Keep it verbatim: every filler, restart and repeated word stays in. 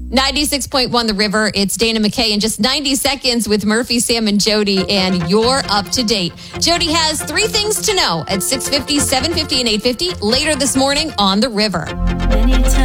ninety-six point one The River. It's Dana McKay in just ninety seconds with Murphy, Sam, and Jody, and you're up to date. Jody has three things to know at six fifty, seven fifty, and eight fifty later this morning on The River. Anytime.